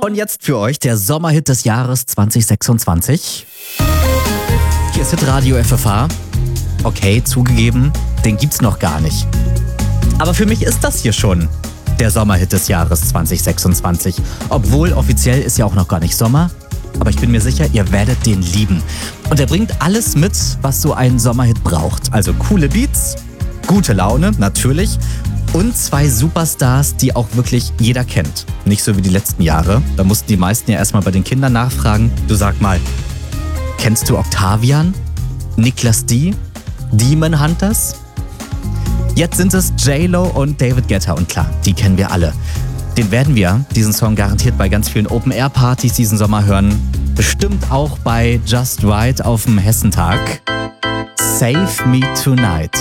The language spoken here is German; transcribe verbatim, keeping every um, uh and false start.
Und jetzt für euch der Sommerhit des Jahres zwanzig sechsundzwanzig. Hier ist Hitradio F F H. Okay, zugegeben, den gibt's noch gar nicht. Aber für mich ist das hier schon der Sommerhit des Jahres zwanzig sechsundzwanzig. Obwohl offiziell ist ja auch noch gar nicht Sommer. Aber ich bin mir sicher, ihr werdet den lieben. Und er bringt alles mit, was so ein Sommerhit braucht. Also coole Beats, gute Laune, natürlich. Und zwei Superstars, die auch wirklich jeder kennt. Nicht so wie die letzten Jahre. Da mussten die meisten ja erstmal bei den Kindern nachfragen. Du sag mal, kennst du Octavian? Niklas D? Demon Hunters? Jetzt sind es J-Lo und David Guetta. Und klar, die kennen wir alle. Den werden wir, diesen Song, garantiert bei ganz vielen Open-Air-Partys diesen Sommer hören. Bestimmt auch bei Just Right auf dem Hessentag. Save Me Tonight.